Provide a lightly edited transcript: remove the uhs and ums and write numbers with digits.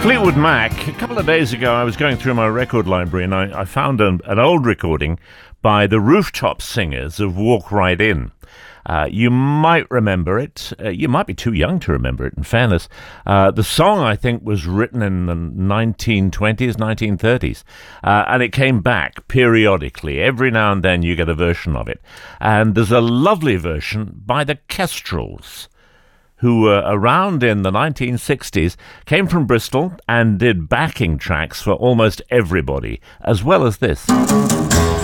Fleetwood Mac. A couple of days ago, I was going through my record library and I found an old recording by the Rooftop Singers of Walk Right In. You might remember it. You might be too young to remember it, in fairness. The song, I think, was written in the 1920s, 1930s, and it came back periodically. Every now and then you get a version of it. And there's a lovely version by the Kestrels, who were around in the 1960s, came from Bristol and did backing tracks for almost everybody, as well as this.